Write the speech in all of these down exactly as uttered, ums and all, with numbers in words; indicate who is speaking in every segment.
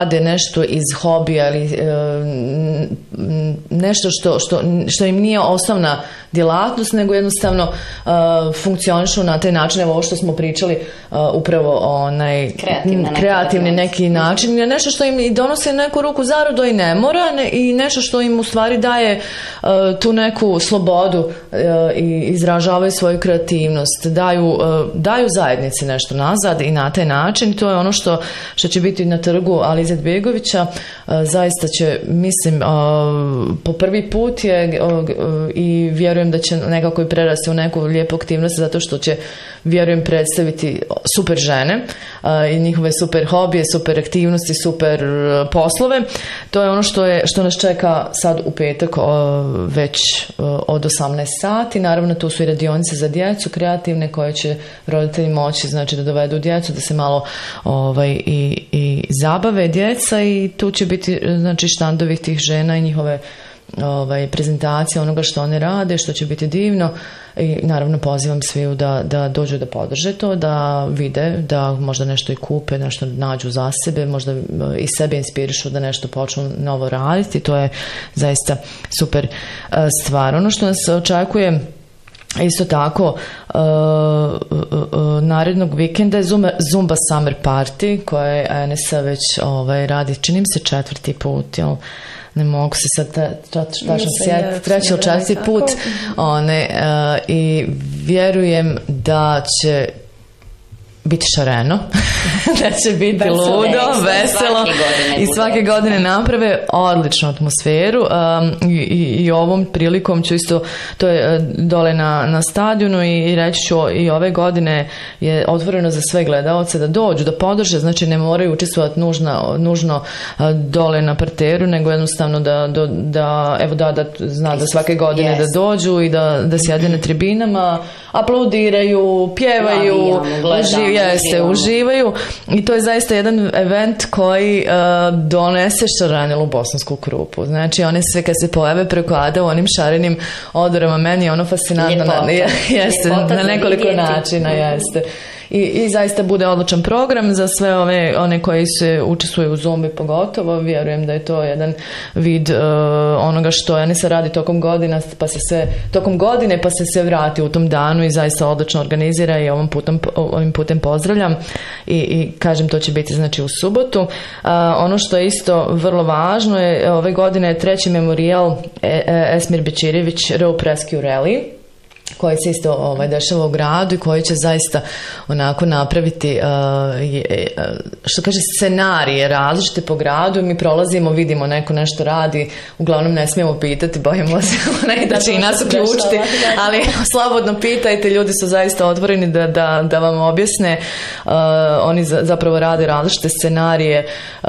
Speaker 1: rade nešto iz hobija ili e, nešto što, što, što im nije osnovna djelatnost, nego jednostavno e, funkcionišu na taj način, evo ovo što smo pričali, e, upravo onaj
Speaker 2: Kreativna
Speaker 1: kreativni neki način, nešto što im i donosi neku ruku zaradu i ne mora, ne, i nešto što im u stvari daje e, tu neku slobodu e, i izražavaju svoju kreativnost, daju, e, daju zajednici nešto nazad i na taj način. To je ono što, što će biti na trgu Alize Begovića. Zaista će, mislim, po prvi put je i vjerujem da će nekako i prerasti u neku lijepu aktivnost, zato što će, vjerujem, predstaviti super žene i njihove super hobije, super aktivnosti, super poslove. To je ono što, je, što nas čeka sad u petak već od osamnaest sati. Naravno, tu su i radionice za djecu kreativne koje će roditelji moći, znači, da dovedu djecu, da se malo ovaj, i, i zabave djeca, i tu će biti, znači, štandovi tih žena i njihove ovaj, prezentacije onoga što one rade, što će biti divno. I naravno pozivam sviju da, da dođu da podrže to, da vide, da možda nešto i kupe, nešto nađu za sebe, možda i sebe inspirišu da nešto počnu novo raditi. To je zaista super stvar. Ono što nas očekuje isto tako uh, uh, uh, narednog vikenda je Zumba, Zumba Summer Party, koja je Enesa već ovaj, radi, činim se četvrti put, jel? Ne mogu se sad tačno sjetiti, treći ili četvrti put, one, uh, i vjerujem da će biti šareno, da će biti veselo, ludo, veselo svake i svake godine naprave odličnu atmosferu. Um, i, i ovom prilikom ću isto, to je dole na, na stadionu, i, i reći ću, i ove godine je otvoreno za sve gledaoce da dođu, da podrže, znači ne moraju učestvovati nužno, nužno dole na parteru, nego jednostavno da, da, da evo da, da zna da svake godine yes. da dođu i da, da sjede na tribinama, aplaudiraju, pjevaju, uži, jeste, uživaju, i to je zaista jedan event koji uh, donese šarenelu bosansku krupu. Znači, one sve kad se pojave preko Ada u onim šarenim odorama, meni je ono fascinantno. Na, jeste, na nekoliko načina, jeste. I, i zaista bude odličan program za sve ove one koji se učestvuju u Zumbi, pogotovo. Vjerujem da je to jedan vid uh, onoga što Enesa radi tokom godina, pa se sve, tokom godine pa se sve vrati u tom danu i zaista odlično organizira, i ovom putem, ovim putem pozdravljam i, i kažem, to će biti, znači, u subotu. Uh, ono što je isto vrlo važno je, ove godine je treći memorijal Esmir Bećirević Rope Rescue Rally, koji se isto ovaj, dešava u gradu i koji će zaista onako napraviti uh, je, što kaže, scenarije različite po gradu. Mi prolazimo, vidimo neko nešto radi, uglavnom ne smijemo pitati, bojimo se onaj da će i nas uključiti, ali slobodno pitajte, ljudi su zaista otvoreni da, da, da vam objasne. Uh, oni za, zapravo rade različite scenarije, uh,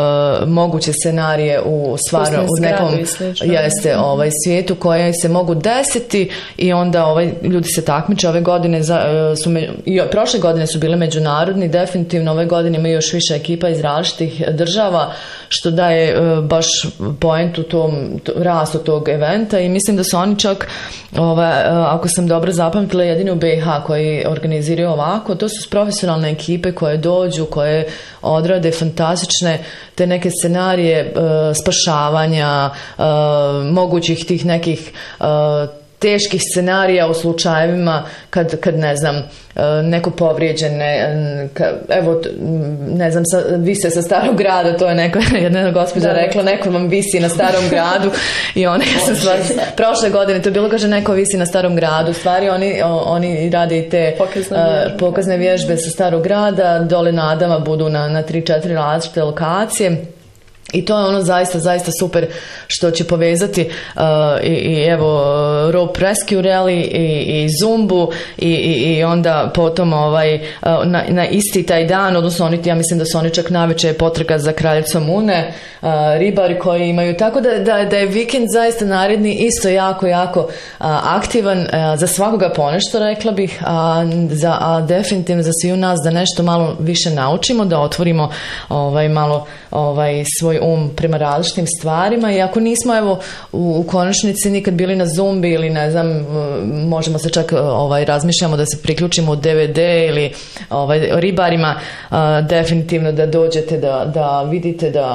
Speaker 1: moguće scenarije u stvarno u nekom jeste, ovaj, svijetu koje se mogu desiti, i onda ovaj, ljudi se takmiče. Ove godine za, su, i prošle godine su bile međunarodni, definitivno ove godine ima još više ekipa iz različitih država, što daje baš poentu tom rastu tog eventa, i mislim da su oni čak, ove, ako sam dobro zapamtila, jedini u B i H koji organiziraju ovako. To su profesionalne ekipe koje dođu, koje odrade fantastične te neke scenarije uh, spašavanja, uh, mogućih tih nekih uh, teških scenarija u slučajevima kad, kad ne znam, neko povrijeđen, ne, evo, ne znam, sa, vise sa Starog grada, to je neko, jedna gospođa rekla, neko vam visi na Starom gradu, i oni, ja sam stvar, prošle godine to je bilo, kaže, neko visi na Starom gradu, stvari oni, oni rade i te pokazne vježbe, pokazne vježbe sa Starog grada, dole na Adama budu na, na tri četiri različite lokacije. I to je ono zaista, zaista super što će povezati uh, i, i evo Rope Rescue Rally i, i Zumbu i, i, i onda potom ovaj, uh, na, na isti taj dan, odnosno oni, ja mislim da su oni čak navečer potrka za Kraljevcom Une, uh, ribari koji imaju, tako da, da, da je vikend zaista naredni isto jako, jako uh, aktivan, uh, za svakoga ponešto, rekla bih, a, za, a definitivno za svi u nas da nešto malo više naučimo, da otvorimo ovaj, malo ovaj, svoj svoj um prema različitim stvarima i ako nismo evo u, u konačnici nikad bili na Zumbi ili ne znam, možemo se čak ovaj, razmišljamo da se priključimo u D V D ili ovaj, ribarima, uh, definitivno da dođete da, da vidite da